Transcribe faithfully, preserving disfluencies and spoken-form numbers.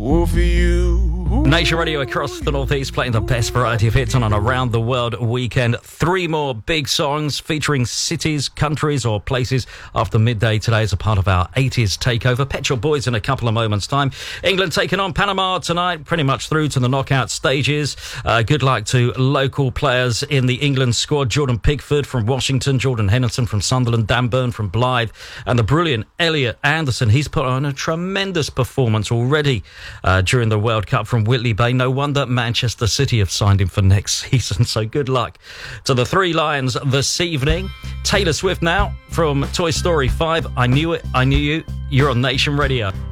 All for you. Nation Radio across the Northeast playing the best variety of hits on an around the world weekend. Three more big songs featuring cities, countries or places after midday today as a part of our eighties takeover. Pet Shop Boys in a couple of moments' time. England taking on Panama tonight, pretty much through to the knockout stages. Uh, good luck to local players in the England squad. Jordan Pickford from Washington, Jordan Henderson from Sunderland, Dan Burn from Blythe, and the brilliant Elliot Anderson. He's put on a tremendous performance already uh, during the World Cup from Whitley Bay. No wonder Manchester City have signed him for next season. So good luck to the Three Lions this evening. Taylor Swift now from Toy Story five. I Knew It, I Knew You. You're on Nation Radio.